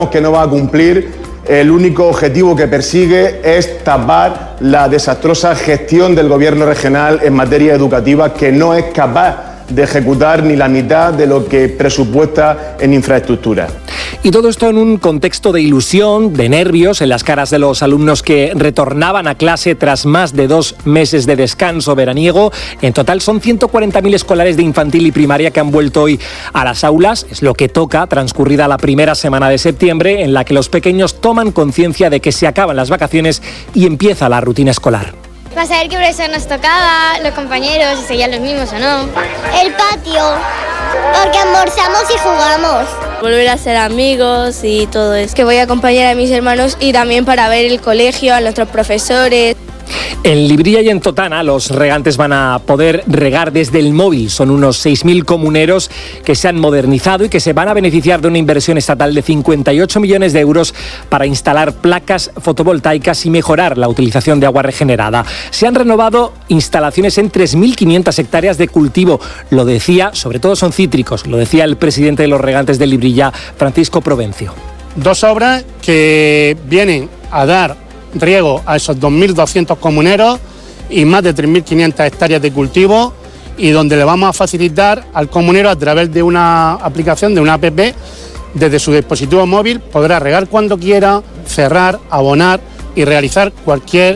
que no va a cumplir. El único objetivo que persigue es tapar la desastrosa gestión del gobierno regional en materia educativa, que no es capaz de ejecutar ni la mitad de lo que presupuesta en infraestructura. Y todo esto en un contexto de ilusión, de nervios en las caras de los alumnos que retornaban a clase tras más de 2 meses de descanso veraniego. En total son 140.000 escolares de infantil y primaria que han vuelto hoy a las aulas. Es lo que toca, transcurrida la primera semana de septiembre, en la que los pequeños toman conciencia de que se acaban las vacaciones y empieza la rutina escolar. Para saber qué profesor nos tocaba, los compañeros, si seguían los mismos o no. El patio, porque almorzamos y jugamos. Volver a ser amigos y todo eso. Que voy a acompañar a mis hermanos y también para ver el colegio, a nuestros profesores. En Librilla y en Totana los regantes van a poder regar desde el móvil. Son unos 6.000 comuneros que se han modernizado y que se van a beneficiar de una inversión estatal de 58 millones de euros para instalar placas fotovoltaicas y mejorar la utilización de agua regenerada. Se han renovado instalaciones en 3.500 hectáreas de cultivo. Lo decía, sobre todo son cítricos, lo decía el presidente de los regantes de Librilla, Francisco Provencio. 2 obras que vienen a dar riego a esos 2.200 comuneros y más de 3.500 hectáreas de cultivo, y donde le vamos a facilitar al comunero, a través de una aplicación, de una app, desde su dispositivo móvil, podrá regar cuando quiera, cerrar, abonar y realizar cualquier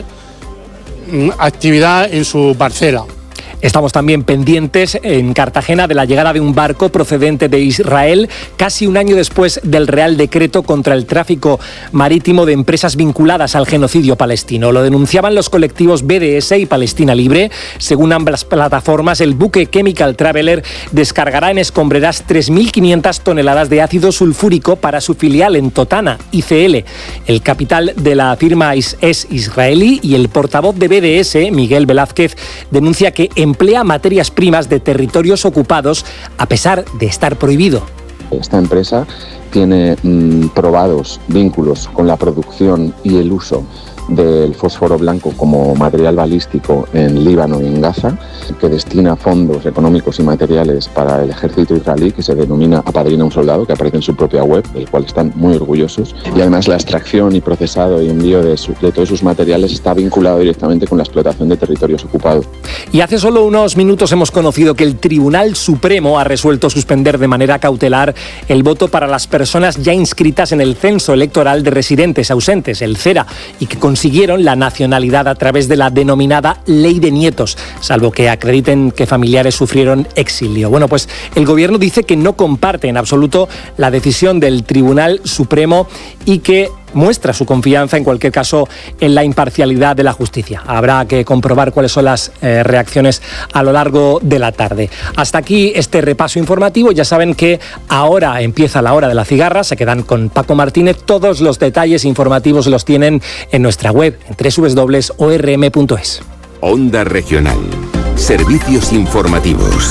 actividad en su parcela. Estamos también pendientes en Cartagena de la llegada de un barco procedente de Israel, casi un año después del Real Decreto contra el tráfico marítimo de empresas vinculadas al genocidio palestino. Lo denunciaban los colectivos BDS y Palestina Libre. Según ambas plataformas, el buque Chemical Traveler descargará en Escombreras 3.500 toneladas de ácido sulfúrico para su filial en Totana, ICL. El capital de la firma es israelí y el portavoz de BDS, Miguel Velázquez, denuncia que emplea materias primas de territorios ocupados a pesar de estar prohibido. Esta empresa tiene probados vínculos con la producción y el uso del fósforo blanco como material balístico en Líbano y en Gaza, que destina fondos económicos y materiales para el ejército israelí, que se denomina Apadrina un Soldado, que aparece en su propia web, del cual están muy orgullosos. Y además la extracción y procesado y envío de todos sus materiales está vinculado directamente con la explotación de territorios ocupados. Y hace solo unos minutos hemos conocido que el Tribunal Supremo ha resuelto suspender de manera cautelar el voto para las personas ya inscritas en el Censo Electoral de Residentes Ausentes, el CERA, y que consiguieron la nacionalidad a través de la denominada Ley de Nietos, salvo que acrediten que familiares sufrieron exilio. Bueno, pues el Gobierno dice que no comparte en absoluto la decisión del Tribunal Supremo y que muestra su confianza, en cualquier caso, en la imparcialidad de la justicia. Habrá que comprobar cuáles son las reacciones a lo largo de la tarde. Hasta aquí este repaso informativo. Ya saben que ahora empieza la hora de la cigarra. Se quedan con Paco Martínez. Todos los detalles informativos los tienen en nuestra web, en www.orm.es. Onda Regional. Servicios informativos.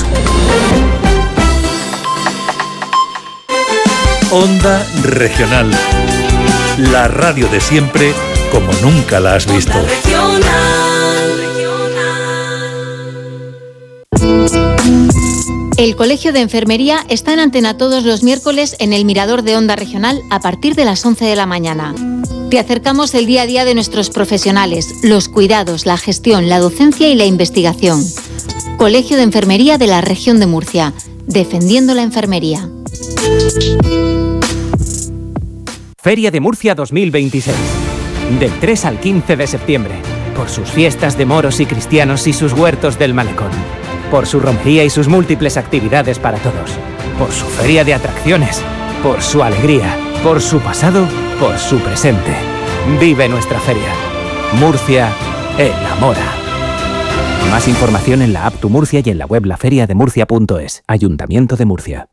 Onda Regional. La radio de siempre, como nunca la has visto. El Colegio de Enfermería está en antena todos los miércoles en el Mirador de Onda Regional a partir de las 11 de la mañana. Te acercamos el día a día de nuestros profesionales, los cuidados, la gestión, la docencia y la investigación. Colegio de Enfermería de la Región de Murcia, defendiendo la enfermería. Feria de Murcia 2026. Del 3 al 15 de septiembre. Por sus fiestas de moros y cristianos y sus huertos del malecón. Por su romería y sus múltiples actividades para todos. Por su feria de atracciones. Por su alegría. Por su pasado. Por su presente. Vive nuestra feria. Murcia enamora. Más información en la app Tu Murcia y en la web laferiademurcia.es. Ayuntamiento de Murcia.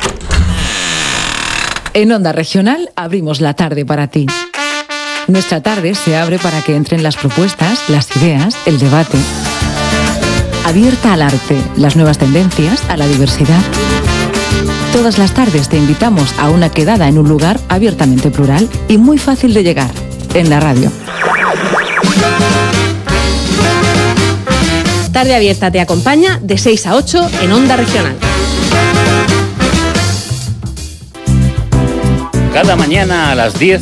En Onda Regional abrimos la tarde para ti. Nuestra tarde se abre para que entren las propuestas, las ideas, el debate. Abierta al arte, las nuevas tendencias, a la diversidad. Todas las tardes te invitamos a una quedada en un lugar abiertamente plural y muy fácil de llegar, en la radio. Tarde Abierta te acompaña de 6 a 8 en Onda Regional. Cada mañana a las 10